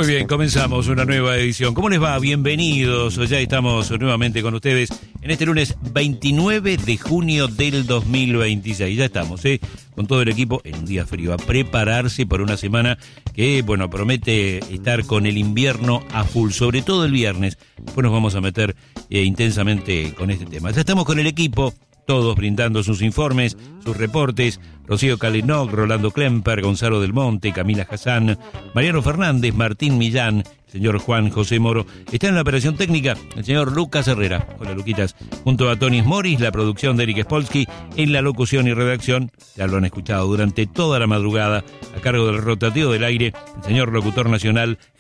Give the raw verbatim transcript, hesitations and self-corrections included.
Muy bien, comenzamos una nueva edición. ¿Cómo les va? Bienvenidos. Ya estamos nuevamente con ustedes en este lunes veintinueve de junio del dos mil veintiséis. Ya estamos, ¿eh? Con todo el equipo en un día frío, a prepararse para una semana que, bueno, promete estar con el invierno a full, sobre todo el viernes. Después nos vamos a meter eh, intensamente con este tema. Ya estamos con el equipo, todos brindando sus informes, sus reportes. Rocío Calinok, Rolando Klemper, Gonzalo del Monte, Camila Hassan, Mariano Fernández, Martín Millán, el señor Juan José Moro. Está en la operación técnica el señor Lucas Herrera. Hola, Luquitas. Junto a Tony Moris, la producción de Eric Spolsky, en la locución y redacción, ya lo han escuchado durante toda la madrugada, a cargo del rotativo del aire, el señor locutor nacional